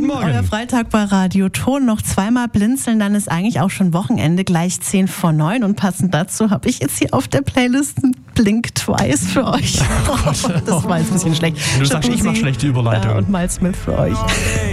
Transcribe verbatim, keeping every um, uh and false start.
Guten Morgen. Euer Freitag bei Radio Ton. Noch zweimal blinzeln, dann ist eigentlich auch schon Wochenende, gleich zehn vor neun. Und passend dazu habe ich jetzt hier auf der Playlist ein Blink Twice für euch. Das war jetzt ein bisschen schlecht. Du sagst, ich mache schlechte Überleitung. Ja, und Miles Smith für euch.